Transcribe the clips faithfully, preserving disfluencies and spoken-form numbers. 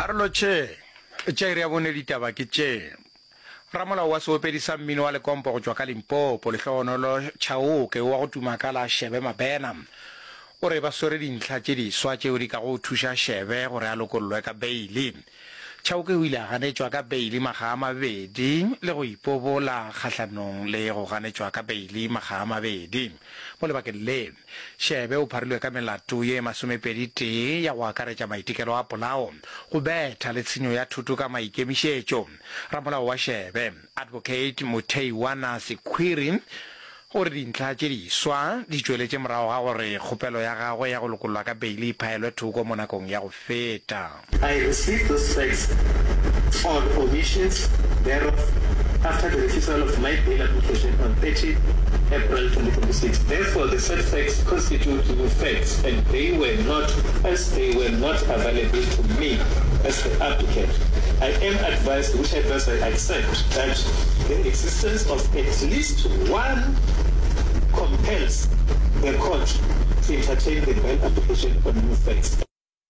Karlo che che re bone ditaba ke che Ramola wa so pedisa mmino wa le kompo go tswa ka Limpopo le hlonolo chao ke wa go tuma ka la Shebe Mabena o re ba sore dintlha tse di swa tse o di ka go thusha Shebe gore a lokollwe ka bail chao ke wila gane tswa ka bail maga mabedi le go ipobola khatlhanong le go gane tswa ka bail maga mabedi mo le bakeng le Shebe o pharilwe ka melato ye masomepedi ya wa karetsa maitikelo a polao go betha le tshenyo ya thuto ka maikemišetšo ramolao wa Shebe Advocate Mutheiwana Sekhwiri gore dintlha tse di swa di tsweletse morago ga gore kgopelo ya gagwe ya go lokololwa ka bail phaelwe thoko mo nakong ya go feta. I received those facts on omissions thereof after the refusal of my bail application on thirtieth April twenty twenty-six. Therefore, the said facts constitute the facts, and they were not, as they were not available to me as the applicant. I am advised, which advice I accept, that the existence of at least one compels the court to entertain the bail application on new facts.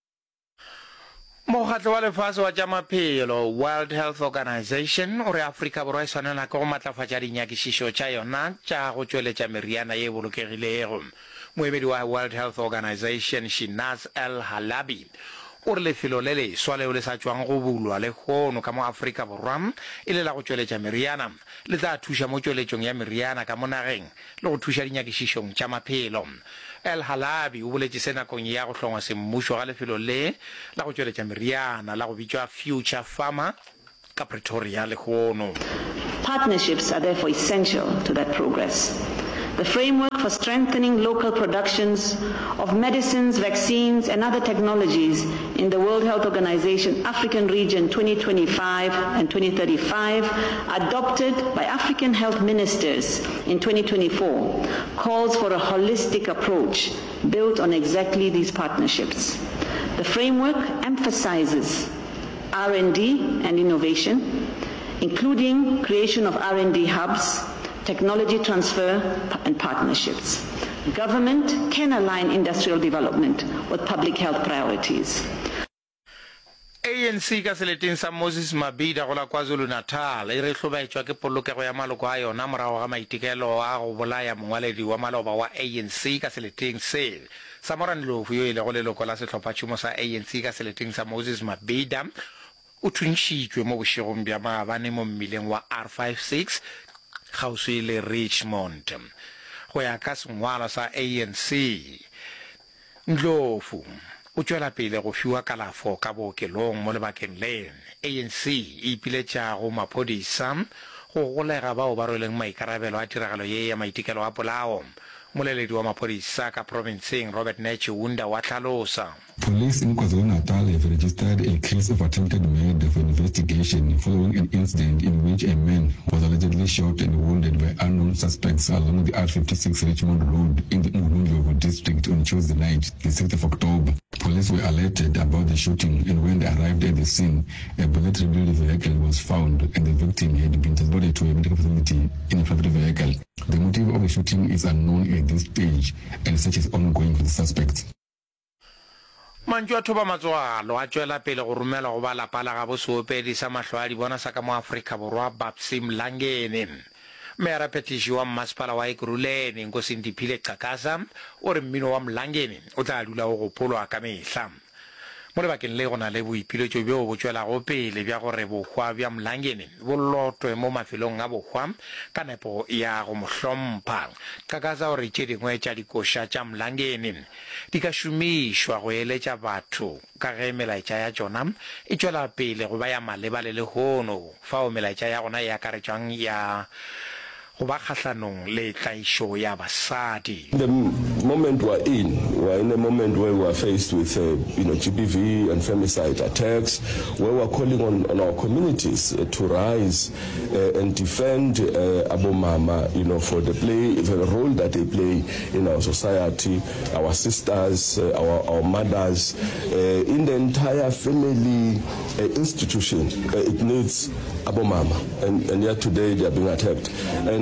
Mogatlo wa lefatshe wa tša maphelo World Health Organization o re Afrika Borwa e swanela ke go matlafatša dinyakišišo tša yona tša go tšweletša meriana ye bolokegilego. Moemedi wa World Health Organization Shinaz El-Halabi o re lefelo le leswa leo le sa tšwang go bulwa le kgono ka mo Afrika Borwa e le la go tšweletša meriana le tla thuša mo tšweletšong ya meriana ka mo nageng le go thuša dinyakišišong tša maphelo. El-Halabi o boletše se nakong ya go hlongwa semmušo ga lefelo le la go tšweletša meriana la go bitšwa Future Pharma ka Pretoria le kgono. Partnerships are therefore essential to that progress. The framework for strengthening local productions of medicines, vaccines, and other technologies in the World Health Organization African Region twenty twenty-five and twenty thirty-five, adopted by African health ministers in twenty twenty-four, calls for a holistic approach built on exactly these partnerships. The framework emphasizes R and D and innovation, including creation of R and D hubs, technology transfer and partnerships. Government can align industrial development with public health priorities. A N C ka seleteng sa Moses Mabhida go la KwaZulu-Natal e re hlobaetšwa ke polokego ya maloko a yona morago ga maitekelo a go bolaya mongwaledi wa maloba wa A N C ka seleteng se Samora Ndlovu yo ile go leloko la sehlophatšhomo sa A N C ka seleteng sa Moses Mabhida o thuntšitšwe mo bošegong bja maabane mo mmileng wa R fifty-six kgauswi le Richmond go ya ka sengwalo sa A N C. Ndlovu o tšwela pele go fiwa kalafo ka bookelong mo lebakeng le A N C e ipiletša go maphodisa go golega bao ba rweleng maikarabelo a tiragalo ye ya maitekelo a polao. Moleledi wa maphodisa ka provinceng Robert Nechunda wa tlhalosa. Police in KwaZulu-Natal have registered a case of attempted murder for investigation following an incident in which a man was allegedly shot and wounded by unknown suspects along the R fifty-six Richmond Road in the Ngulundlovu district on Tuesday night, the sixth of October. Police were alerted about the shooting, and when they arrived at the scene, a bullet-riddled vehicle was found and the victim had been transported to a medical facility in a private vehicle. The motive of the shooting is unknown at this stage, and search is ongoing for the suspects. Manjwa thoba matswalo a tšwela pele go romela go ba lapa la ga boseopedi sa mahlo a di bona sa ka mo Afrika Borwa Babsi Mlangeni. Mera petiši wa mmasepala wa Ekurhuleni Nkosi Ndiphile Cakasa o re mmino wa Mlangeni o tla dula go gopolwa ka mehla. Mo lebakeng le go na le boipiletšo bjo bo tšwelago pele bja gore bokgwa bja Mlangeni bo lotwe mo mafelong a bokgwa ka nepo ya go mo hlompha. Cakasa o re tše dingwe tša dikoša tša Mlangeni di ka šomišwa go eletša batho ka ge melaetša ya tšona e tšwela pele go ba ya maleba le lehono fao melaetša ya gona e akaretšwang ya go ba kgahlanong le tlaišo ya basadi. The moment we're in, we're in a moment where we're faced with uh, you know, G B V and femicide attacks, where we're calling on, on our communities uh, to rise uh, and defend uh, Abo Mama, you know, for the play, for the role that they play in our society, our sisters, uh, our, our mothers, uh, in the entire family uh, institution. Uh, it needs Abo Mama, and, and yet today they are being attacked. And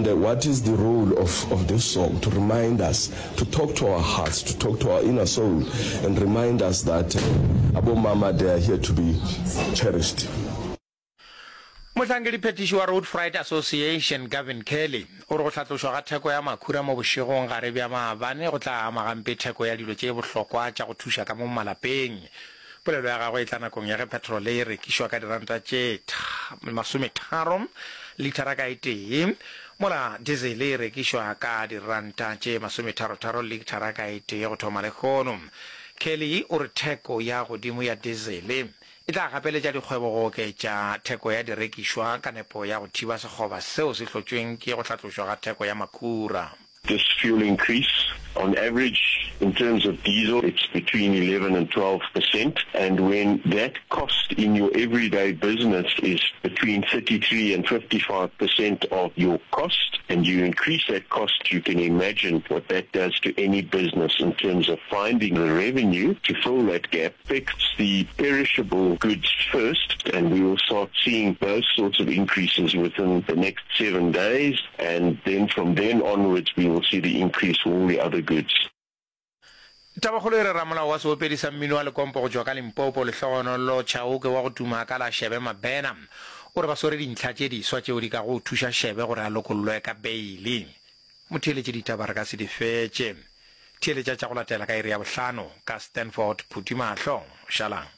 And uh, what is the role of, of this song? To remind us, to talk to our hearts, to talk to our inner soul, and remind us that uh, Abo Mama, they are here to be cherished. Motlhankedi phetiši wa Road Freight Association Gavin Kelly o re go tlhatlošwa ga theko ya makhura mo bošegong gare bja maabane go tla ama gampe theko ya dilo tše bohlokwa tša go thuša ka mo malapeng. Polelo ya gagwe e tla nakong ya ge petrol e rekišwa ka diranta tše masometharo litara ka e tee, mola diesel e rekišwa ka diranta tše masometharotharo litara ka e tee go thoma lekgono. Kelly o re theko ya godimo ya diesel e tla gapeletša dikgwebo go oketša theko ya direkišwa ka nepo ya go thiba sekgoba seo se hlotšweng ke go hlatlošwa ga theko ya makhura. This fuel increase, on average, in terms of diesel, it's between eleven and twelve percent. And when that cost in your everyday business is between thirty-three and fifty-five percent of your cost, and you increase that cost, you can imagine what that does to any business in terms of finding the revenue to fill that gap. Affects the perishable goods first, and we will start seeing those sorts of increases within the next seven days. And then from then onwards, we will see the increase for all the other goods. Tabakgolo e re ramolao wa seopedisa mmino wa lekompo go tšwa ka Limpopo lehlogonolo Chauke wa go tuma ka la Shebe Mabena o re ba swere dintlha tše diswa tšeo di ka go thuša Shebe gore a lokollwe ka beile. Motheeletše ditaba re ka se di fetše. Theeletša tša go latela ka iri ya bohlano ka Stanford Phuthimahlo. Shalang.